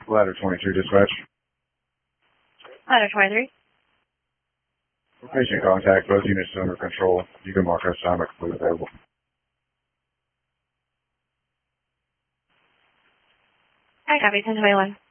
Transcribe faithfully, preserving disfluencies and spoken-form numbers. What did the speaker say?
Ladder twenty-two dispatch. Ladder twenty-three. Patient contact, both units under control. You can mark our assignment completely available. I copy, ten twenty-one.